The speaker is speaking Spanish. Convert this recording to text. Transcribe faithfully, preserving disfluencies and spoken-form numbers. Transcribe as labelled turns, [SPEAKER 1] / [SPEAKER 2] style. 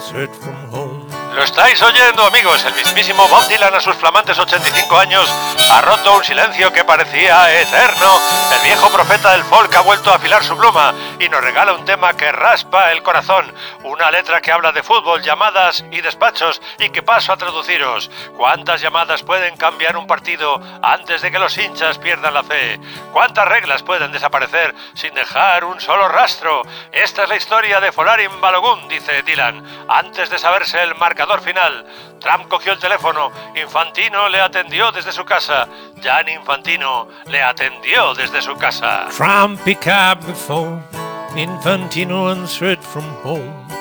[SPEAKER 1] straight from home.
[SPEAKER 2] Lo estáis oyendo, amigos. El mismísimo Bob Dylan, a sus flamantes ochenta y cinco años, ha roto un silencio que parecía eterno. El viejo profeta del folk ha vuelto a afilar su pluma y nos regala un tema que raspa el corazón. Una letra que habla de fútbol, llamadas y despachos, y que paso a traduciros. ¿Cuántas llamadas pueden cambiar un partido antes de que los hinchas pierdan la fe? ¿Cuántas reglas pueden desaparecer sin dejar un solo rastro? Esta es la historia de Folarin Balogun, dice Dylan. Antes de saberse el marcador final, Trump cogió el teléfono, Infantino le atendió desde su casa, Gianni Infantino le atendió desde su casa.
[SPEAKER 1] Trump picked up the phone, Infantino and straight from home.